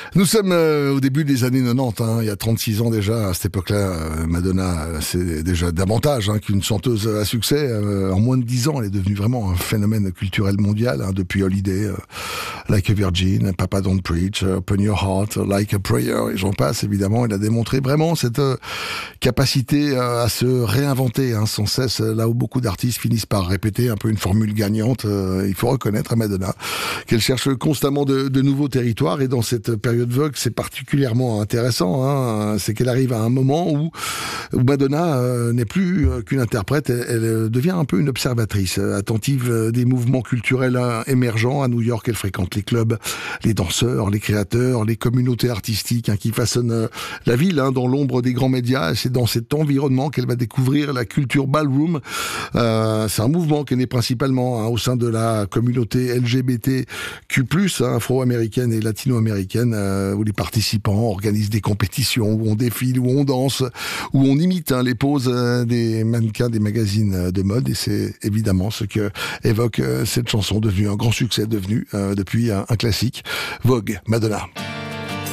Nous sommes au début des années 90, il y a 36 ans déjà. À cette époque-là, Madonna, c'est déjà davantage qu'une chanteuse à succès. En moins de 10 ans, elle est devenue vraiment un phénomène culturel mondial, depuis Holiday, Like a Virgin, Papa Don't Preach, Open Your Heart, Like a Prayer, et j'en passe, évidemment. Elle a démontré vraiment cette capacité à se réinventer sans cesse, là où beaucoup d'artistes finissent par répéter un peu une formule gagnante. Il faut reconnaître à Madonna qu'elle cherche constamment de nouveaux territoires, et dans cette période Vogue, c'est particulièrement intéressant, c'est qu'elle arrive à un moment où Madonna n'est plus qu'une interprète, elle devient un peu une observatrice, attentive des mouvements culturels émergents. À New York, elle fréquente les clubs, les danseurs, les créateurs, les communautés artistiques qui façonnent la ville dans l'ombre des grands médias. Et c'est dans cet environnement qu'elle va découvrir la culture ballroom. C'est un mouvement qui est né principalement au sein de la communauté LGBTQ+, afro-américaine et latino-américaine, où les participants organisent des compétitions, où on défile, où on danse, où on imite les poses des mannequins des magazines de mode. Et c'est évidemment ce que évoque cette chanson, devenue un grand succès, devenue depuis un classique. Vogue, Madonna.